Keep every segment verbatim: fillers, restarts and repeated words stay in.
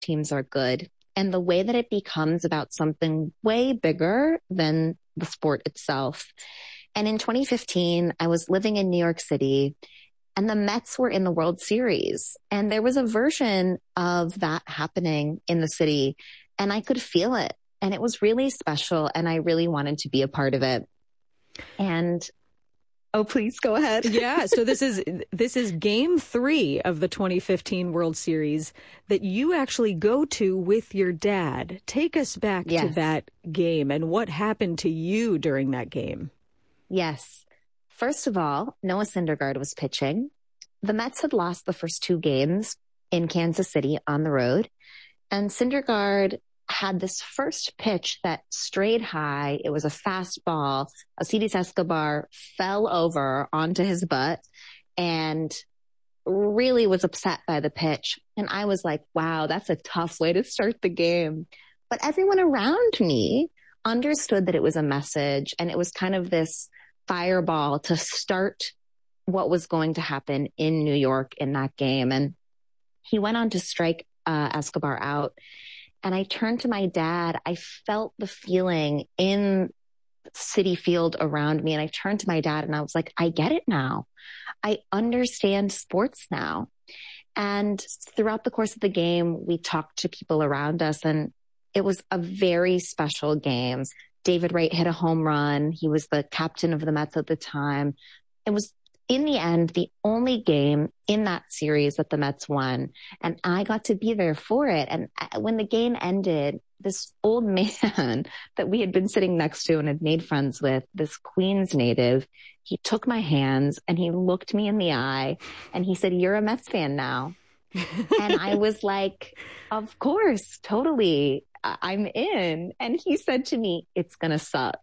teams are good, and the way that it becomes about something way bigger than the sport itself. And in twenty fifteen, I was living in New York City, and the Mets were in the World Series. And there was a version of that happening in the city, and I could feel it. And it was really special, and I really wanted to be a part of it. And oh, please go ahead. Yeah. So this is this is game three of the twenty fifteen World Series that you actually go to with your dad. Take us back yes. to that game and what happened to you during that game. Yes. First of all, Noah Syndergaard was pitching. The Mets had lost the first two games in Kansas City on the road. And Syndergaard had this first pitch that strayed high. It was a fastball. Alcides Escobar fell over onto his butt and really was upset by the pitch. And I was like, wow, that's a tough way to start the game. But everyone around me understood that it was a message, and it was kind of this fireball to start what was going to happen in New York in that game. And he went on to strike uh, Escobar out. And I turned to my dad. I felt the feeling in Citi Field around me. And I turned to my dad and I was like, I get it now. I understand sports now. And throughout the course of the game, we talked to people around us, and it was a very special game. David Wright hit a home run. He was the captain of the Mets at the time. It was, in the end, the only game in that series that the Mets won. And I got to be there for it. And when the game ended, this old man that we had been sitting next to and had made friends with, this Queens native, he took my hands and he looked me in the eye and he said, "You're a Mets fan now." And I was like, of course, totally. I'm in. And he said to me, "It's going to suck."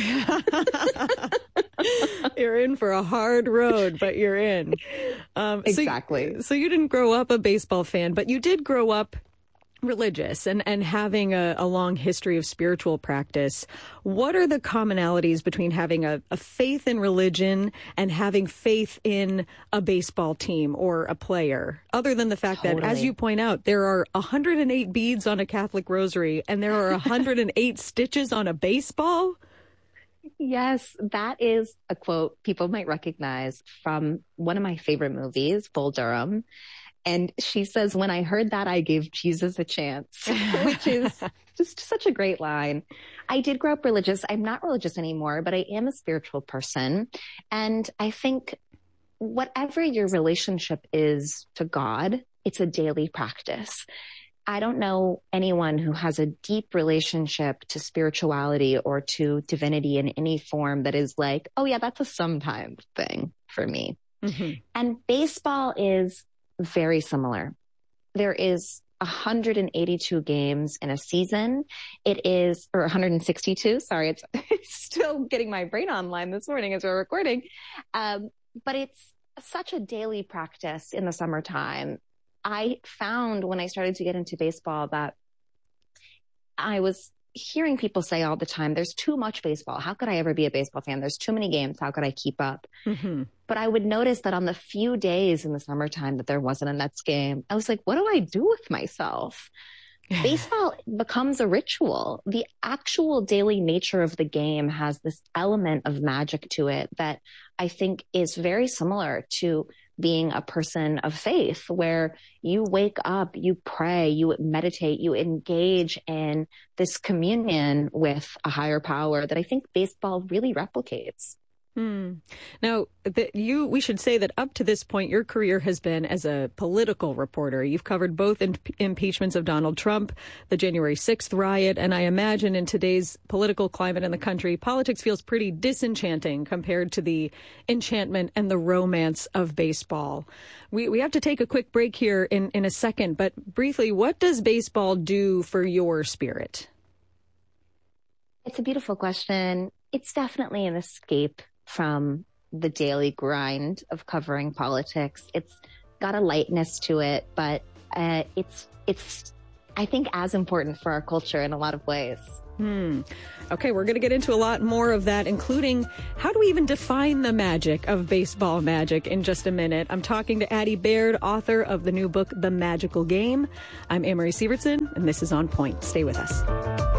You're in for a hard road, but you're in. Um, exactly. So, so you didn't grow up a baseball fan, but you did grow up religious and, and having a, a long history of spiritual practice. What are the commonalities between having a, a faith in religion and having faith in a baseball team or a player? Other than the fact totally. that, as you point out, there are one hundred eight beads on a Catholic rosary and there are one hundred eight stitches on a baseball? Yes, that is a quote people might recognize from one of my favorite movies, Bull Durham. And she says, "When I heard that, I gave Jesus a chance," which is just such a great line. I did grow up religious. I'm not religious anymore, but I am a spiritual person. And I think whatever your relationship is to God, it's a daily practice. I don't know anyone who has a deep relationship to spirituality or to divinity in any form that is like, oh yeah, that's a sometimes thing for me. Mm-hmm. And baseball is very similar. There is one hundred eighty-two games in a season. It is, or one hundred sixty-two. Sorry, it's, it's still getting my brain online this morning as we're recording. Um, but it's such a daily practice in the summertime. I found when I started to get into baseball that I was hearing people say all the time, "There's too much baseball. How could I ever be a baseball fan? There's too many games. How could I keep up?" Mm-hmm. But I would notice that on the few days in the summertime that there wasn't a Mets game, I was like, what do I do with myself? Baseball becomes a ritual. The actual daily nature of the game has this element of magic to it that I think is very similar to being a person of faith, where you wake up, you pray, you meditate, you engage in this communion with a higher power that I think baseball really replicates. Hmm. Now, the, you, we should say that up to this point, your career has been as a political reporter. You've covered both in, impeachments of Donald Trump, the January sixth riot, and I imagine in today's political climate in the country, politics feels pretty disenchanting compared to the enchantment and the romance of baseball. We, we have to take a quick break here in, in a second, but briefly, what does baseball do for your spirit? It's a beautiful question. It's definitely an escape from the daily grind of covering politics. It's got a lightness to it, but uh, it's, it's, I think, as important for our culture in a lot of ways. Hmm. Okay, we're going to get into a lot more of that, including how do we even define the magic of baseball magic in just a minute. I'm talking to Addie Baird, author of the new book, The Magical Game. I'm Amory Sievertson, and this is On Point. Stay with us.